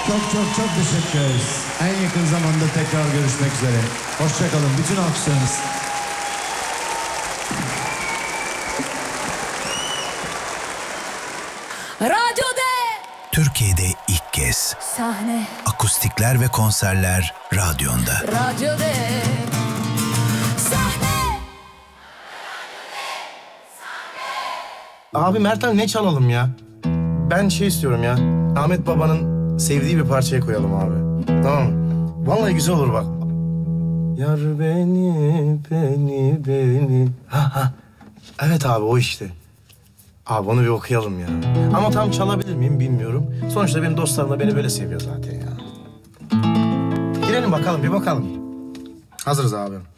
Çok teşekkür ederiz. En yakın zamanda tekrar görüşmek üzere. Hoşçakalın. Bütün alkışlarınız. Radyo'da Türkiye'de ilk kez sahne, akustikler ve konserler radyonda. radyoda sahne. Abi Mertan ne çalalım ya? Ben şey istiyorum ya. Ahmet Baba'nın sevdiği bir parçayı koyalım abi. Tamam mı? Vallahi güzel olur bak. Yar beni. Ha. Evet abi o işte. Abi onu bir okuyalım ya. Ama tam çalabilir miyim bilmiyorum. Sonuçta benim dostlarım da beni böyle seviyor zaten ya. Girelim bakalım, bir bakalım. Hazırız abi.